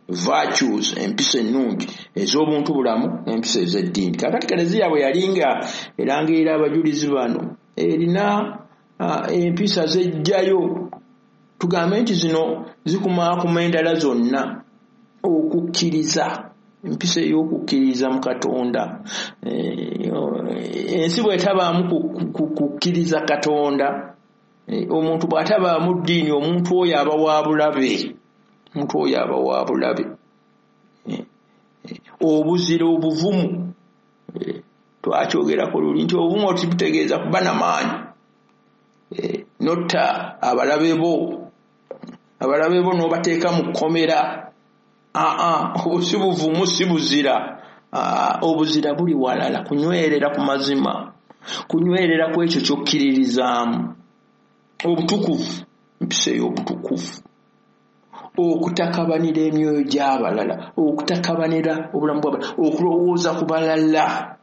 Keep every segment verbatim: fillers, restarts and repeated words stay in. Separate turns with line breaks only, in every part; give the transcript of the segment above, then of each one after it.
virtues empisa ennungi ez'obuntu bulamu empisa ez'eddiini. Kakati Kaleziya bwe yalinga erangirira abajulizi bano erina uh, empisa zejjayo tugambe nti zino zikumaakuma endala zonna okukkiriza empisa ey'okukkiriza mu Katonda. Ensi bw'etabaamu kukkiriza Katonda omuntu bw'atabaamu ddiini omuntu oyo aba wa bulabe omuntu oyo aba wa bulabe. Obuzira obuvumu twakyogerako luli nti obuvumu otibutegeeza kuba namaanyi notta abalabe bo abalabe bo n'obateeka mu kkomera. Aa si buvumu si buzira. Obuzira buli walala kunywerera ku mazima kunywerera ku ekyo ky'okkiririzaamu. Obutukuvu mpisa ey'obutukuvu okutakabanira emyoyo gy'abalala okutakabanira obulamu bw'abalala okulowooza ku balala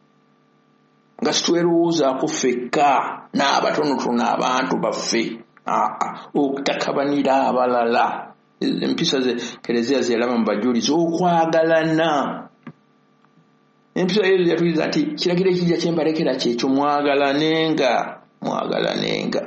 nga situwerowoozaako ffekka n'abatonotono abantu baffe. Okutakabanira abalala empisa ze Kaleziya zeraba mu bajulizi okwagalana. Empisa ezo yatuliza nti kiragiro ekijja kyembalekera kyekyo mwagalanenga mwagalanenga.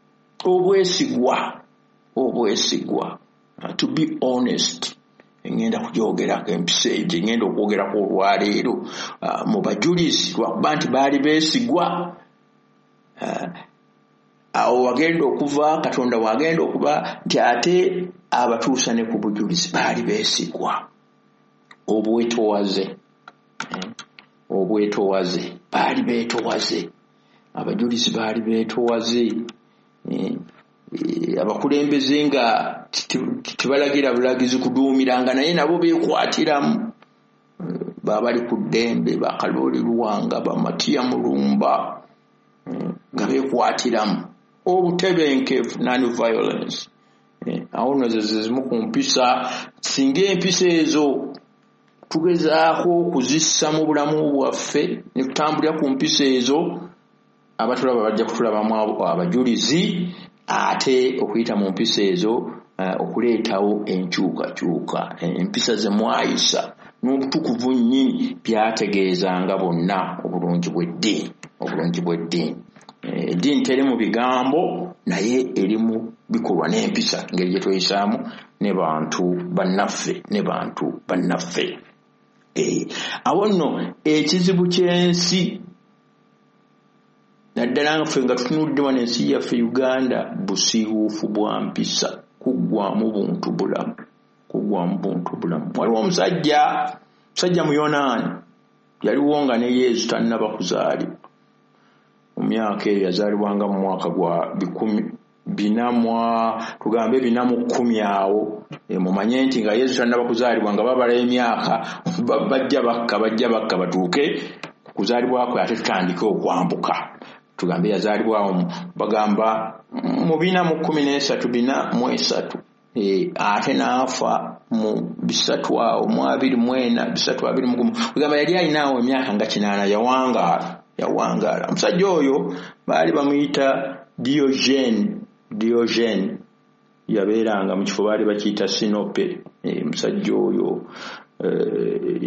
Obwesigwa obwesigwa uh, to be honest ngenda kujoogerako empisa ejo ngenda okwogerako olwaleero uh, mu bajulizi lwakuba nti baali beesigwa. uh, awo wagenda okuva Katonda wagenda okuba nti ate abatuusa ne ku bujulizi baali beesigwa. Obwetowaze eh, obwetowaze baali beetowaze abajulizi baali beetowaze. eh, eh, abakulembeze nga tibalagira bulagizi kuduumiranga naye nabo beekwatiramu. eh, baba bali ku ddembe Bakalooli Luwanga Bamatiya Mulumba eh, nga beekwatiramu. Obutebenkevu non-violence eh, awo nazo zimu ku mpisa singa empisa ezo tugezaako okuzissa mu bulamu bwaffe ne tutambulira ku mpisa ezo abatulaba bajja kutulabamu abajulizi ate okuyita mu mpisa ezo uh, okuleetawo enkyukakyuka. Empisa ze mwayisa n'obutukuvu nnyini byategeezanga bonna obulungi bw'eddiini obulungi bw'eddiini. Eddiini teri mu bigambo naye eri mu bikolwa n'empisa ngeri gye tweyisaamu ne bantu bannaffe ne bantu bannaffe. Eh, awo nno ekizibu ky'ensi naddala ffe nga tutunudde wano ensi yaffe Uganda busiiwuufu bwa mpisa kuggwamu buntu bulamu kuggwamu buntu bulamu. Waliwo omusajja musajja Muyonaani yaliwo nga ne Yesu tannaba kuzaalibwa mu myaka eyo yazaalibwanga mu mwaka gwa bikumi bina mwa tugambe bina mu kkumi awo. E, mumanye nti nga Yesu tannaba kuzaalibwa nga babala emyaka bajja bakka bajja bakka batuuke kuzaalibwa kwe ate tutandike okwambuka. Tugambe yazaalibwawo bagamba mu bina mu kkumi n'esatu bina mu esatu. E, ate n'afa mu bisatu awo mu abiri mu ena bisatu abiri mu gumu. Tugamba yali alinawo emyaka nga kinaana yawangaala yawangaala. Omusajja oyo baali bamuyita Diogene Diogene yabeeranga mu kifo baali bakiyita Sinope. E, musajja oyo e,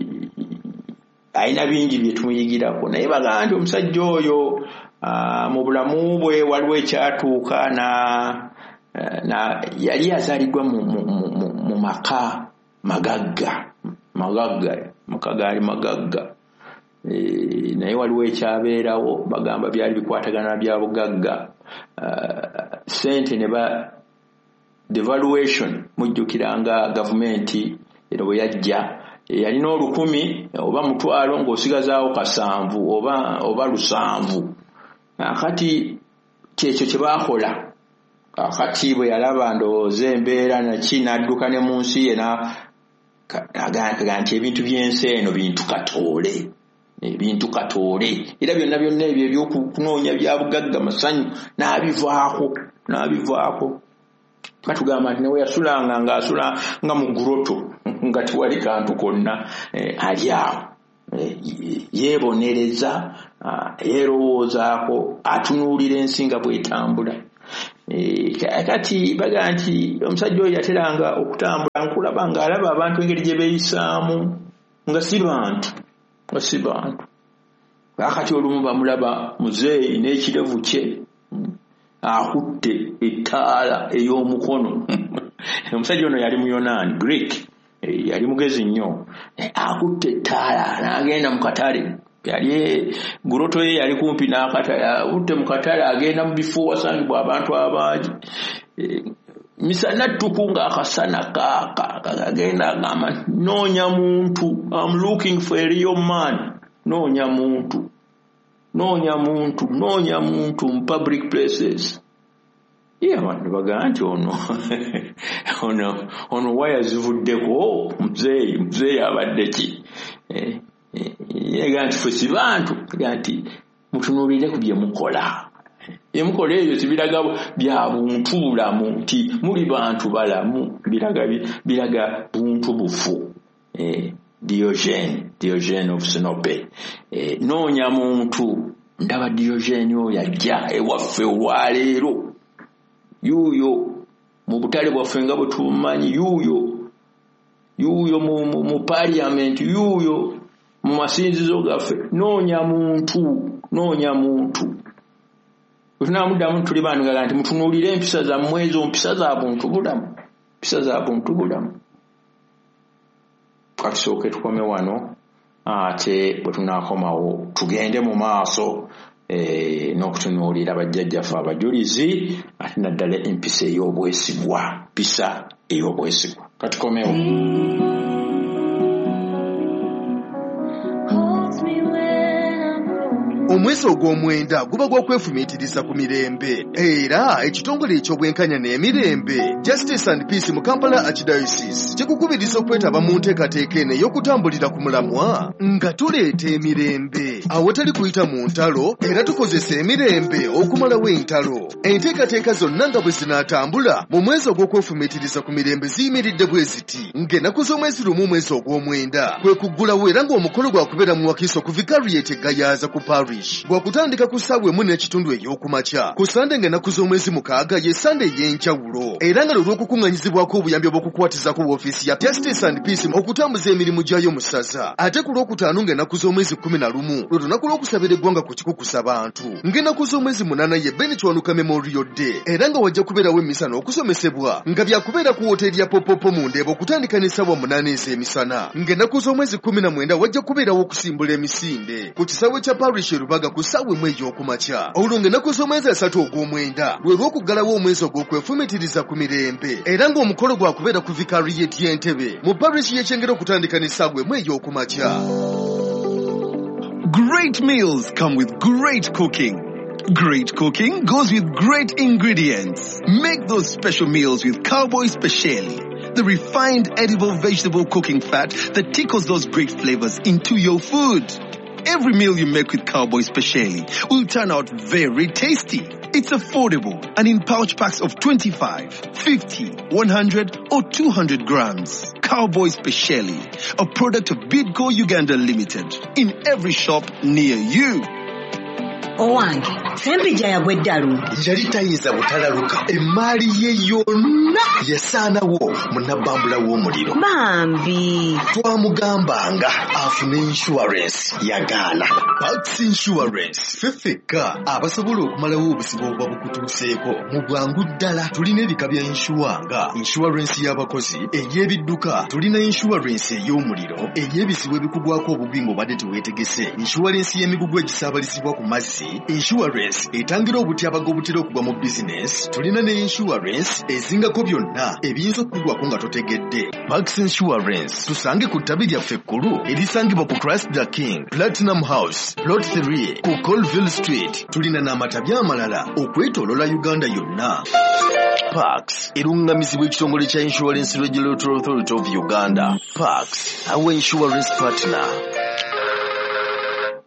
alina bingi bye tumuyigirako naye bagamba nti omusajja oyo mu bulamu bwe waliwo ekyatuuka na na yali yazaaliddwa mu, mu, mu, mu maka magagga magagga maka gaali magagga. E, naye waliwo ekyabeerawo bagamba byali bikwatagana bya bugagga. Uh, sente ne ba devaluation mujjukiranga gavumenti ero bwe yajja yalina olukumi oba mutwalo ng'osigazaawo kasanvu oba oba lusanvu. Akati kyekyo kye baakola. Akati bwe yalaba ndowooza embeera naki n'adduka ne mu nsi ye n'agamba nti ebintu by'ensi eno bintu katoole ebintu katoole era byonna byonna ebyo ebyokunoonya bya bugagga masanyu n'abivaako n'abivaako. Batugamba nti newe yasulanga ng'asula nga mu guroto nga tiwali kantu konna eh, ali awo eh, yeebonereza uh, yerowoozaako atunuulira ensi nga bw'etambula. eh kati baga nti omusajja oyo yateranga okutambula nkulaba nga alaba abantu engeri gye beeyisaamu nga si bantu nga si bantu akati olumu bamulaba muzeeyi n'ekirevu kye akutte ettaala ey'omukono omusajja ono yali muyonaani Greek yali mugezi nnyo akutte ettaala n'agenda mu katale yali guroto ye yali kumpi n'akatale akutte mu katale agenda mu bifo wasangibwa abantu abangi misana ttuku ng'akasana kaaka kagenda agamba noonya muntu I'm looking for a real man noonya muntu noonya muntu noonya muntu mu public places yeah abantu bagaa nti ono ono ono waya zivuddeko muzeeyi muzeeyi abadde ki eh yega nti ffe si bantu nti mutunuulire ku bye mukola emukola ebyo sibiraga bya buntu bulamu nti muli bantu balamu biraga biraga buntu bufu eh Diogene, Diogene of Sinope. Eh, noonya muntu ndaba Diogene oyo yajja ewaffe olwaleero. Yuuyo mu butale bwaffe nga bwe tumanyi yuuyo yuuyo mu, mu, mu parliament yuuyo mu masinzizo gaffe noonya muntu noonya muntu. Tunamuddamu tuli bantu nti mutunuulire empisa zammwe ezo mpisa za buntu bulamu mpisa za buntu bulamu. Katusooke tukome wano ate bwe tunaakomawo tugende mu maaso eh, n'okutunuulira bajjajjaffe abajulizi ate naddala empisa ey'obwesigwa mpisa ey'obwesigwa katukomewo.
Omwezi ogw'omwenda guba gwa kwefumiitiriza ku mirembe era ekitongole eky'obwenkanya n'emirembe Justice and Peace mu Kampala Archdiocese kikukubiriza okwetaba mu nteekateeka eno ey'okutambulira ku mulamwa nga tuleeta emirembe awatali kuyita mu ntalo era tukozesa emirembe okumalawo entalo. Enteekateeka zonna nga bwe zinaatambula mu mwezi ogw'okwefumiitiriza ku mirembe ziyimiridde bwe ziti ng'ennaku z'omwezi lumu omwezi ogw'omwenda kwe kuggulawo era ng'omukolo gwakubeera mu Wakiso ku Vicariate Gayaza ku Parish gwakutandika ku ssaawa emu n'ekitundu ey'okumakya ku Sande ng'ennaku z'omwezi mukaaga ye Sande ey'enjawulo era nga lw'okukuŋŋanyizibwako obuyambi obw'okukwatizako woofiisi ya Justice and Peace okutambuza emirimu gyayo mu ssaza ate ku lwokutaano ng'ennaku z'omwezi kkumi na lumu lwe lunaku lw'okusabira eggwanga ku kikukusa bantu ng'ennaku z'omwezi munaana ye Bennet Wanuka Memorial Day era nga wajja kubeerawo emisa n'okusomesebwa nga byakubeera ku woteeri ya Popopo mu Ndeeba okutandika n'essaawa munaana ez'emisana ng'ennaku z'omwezi kkumi na mwenda wajja kubeerawo okusimbula emisinde ku kisaawe kya Parish Rubaga ku ssaawa emu ey'okumakya olwo ng'ennaku z'omwezi asatu ogw'omwenda lwe lw'okuggalawo omwezi ogw'okwefumiitiriza ku mirembe era ng'omukolo gwakubeera ku Vicariate y'Entebbe mu Parish y'Ekyengera okutandika n'essaawa emu ey'okumakya.
Great meals come with great cooking. Great cooking goes with great ingredients. Make those special meals with Cowboy Speciale, the refined edible vegetable cooking fat that tickles those great flavors into your food. Every meal you make with Cowboy Speciale will turn out very tasty. It's affordable and in pouch packs of twenty-five, fifty, one hundred or two hundred grams. Cowboy Speciale, a product of Bidco Uganda Limited, in every shop near you.
Owange, sempija yagweddalu.
Yali tayinza butalaluka emmaali ye yonna yasaanawo munnabambula w'omuliro.
Bambi.
Twamugambanga afune insurance yagaana. Pax Insurance feffeka abasobola okumalawo obusibo obuba bukutuuseeko mu bwangu ddala. Tulina ebika bya inshuwa nga insurance y'abakozi, ey'ebidduka, tulina insurance ey'omuliro, ey'ebizibu ebikugwako obubi ng'obadde teweetegese, insurance y'emigugu egisaabalizibwa ku mazzi, insurance etangira obutyabaga obutera okugwa mu business, tulina ne insurance ezingako byonna ebiyinza okukugwako nga totegedde. Pax Insurance tusange ku ttabi lyaffe ekkulu erisangibwa ku Christ the King, Platinum House, Plot three ku Colville Street. Tulina n'amatabi amalala okwetoolola Uganda yonna. Pax erungamizibwa ekitongole kya Insurance Regulatory Authority of Uganda. Pax, our insurance partner.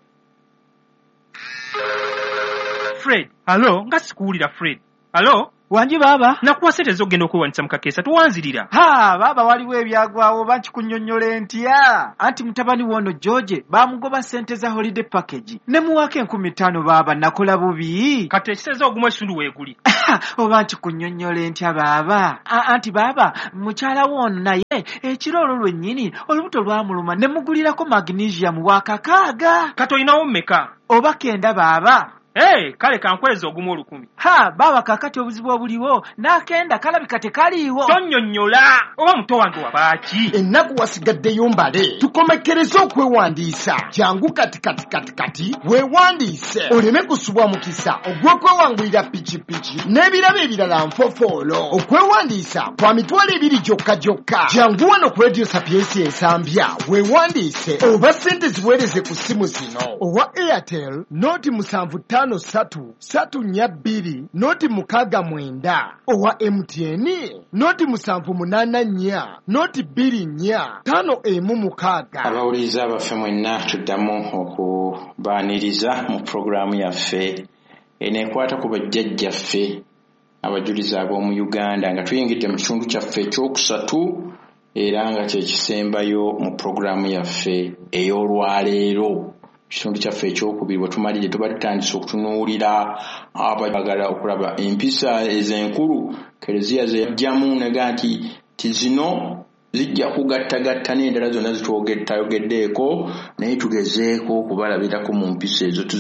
Fred, hello, nga sikuwulira Fred. Hello, Wanji baba
nakuwa sente zogenda okwewanisa mukakeesa tuwanzirira.
Ha baba waliwo ebyagwawo bakikunnyonnyole ntya anti mutabani wono George bamugoba sente za holiday package ne muwaka enkumi ttaano baba nakola bubi
kati ekiseze ogumu ekitundu weeguli
oba nkikunnyonnyole ntya baba anti baba mukyala wono naye ekiro olwo lwennyini olubuto lwamuluma ne mugulirako magnesium wakakaaga
kati olinawo mmeka
oba kenda baba.
Hey, kale kankweza ogumu olukumi.
Ha, baba kakati obuzibu obuliwo nakenda kalabika tekaliiwo.
Tonnyonnyola oba muto wange wabaaki.
Ennaku wasigaddeyo mbale tukomekereze okwewandiisa jangu kati kati kati kati weewandiise oleme kusubwa mukisa ogw'okwewangulira pikipiki n'ebirabo ebirala nfofoolo. Okwewandiisa kwa mitwalo ebiri gyokka gyokka. Jangu wano ku Radio Sapiensi ensambya weewandiise oba ssente ziweereze ku ssimu zino owa Airtel noti musanvu ttaano satu satu nnya bbiri noti mukaaga mwenda owa M T N noti musanvu munaana nnya noti bbiri nnya ttaano emu mukaaga.
Abawuliza abaffe mwenna tuddamu okubaaniriza mu pulogulaamu yaffe eneekwata ku bajjajjaffe abajulizi ab'omu Uganda nga tuyingidde mu kitundu kyaffe ekyokusatu era nga kyekisembayo mu pulogulaamu yaffe ey'olwaleero. Kitundu kyaffe ekyokubiri bwe tumalire tuba tutandise okutunuulira abagala okulaba empisa ez'enkulu Kereziya ze yajjamu nega nti tizino zijja kugattagatta n'endala zonna zitwogeddeeko naye tugezeeko okubalabirako mu mpisa ezo.